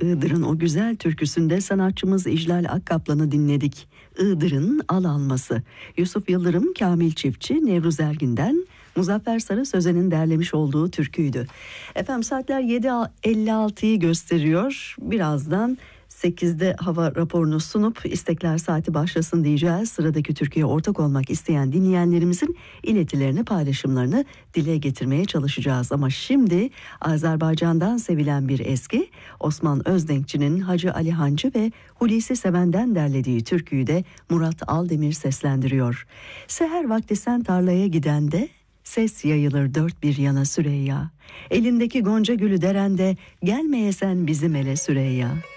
Iğdır'ın o güzel türküsünde sanatçımız İclal Akkaplan'ı dinledik. Iğdır'ın al alması. Yusuf Yıldırım, Kamil Çiftçi, Nevruz Ergin'den Muzaffer Sarı Sözen'in derlemiş olduğu türküydü. Efendim saatler 7.56'yı gösteriyor. Birazdan 8'de hava raporunu sunup istekler saati başlasın diyeceğiz. Sıradaki türküye ortak olmak isteyen dinleyenlerimizin iletilerini, paylaşımlarını dile getirmeye çalışacağız. Ama şimdi Azerbaycan'dan sevilen bir eski Osman Özdenkçi'nin Hacı Ali Hancı ve Hulusi Seven'den derlediği türküyü de Murat Aldemir seslendiriyor. Seher vakti sen tarlaya gidende ses yayılır dört bir yana Süreyya. Elindeki gonca gülü derende gelmeye sen bizim ele Süreyya.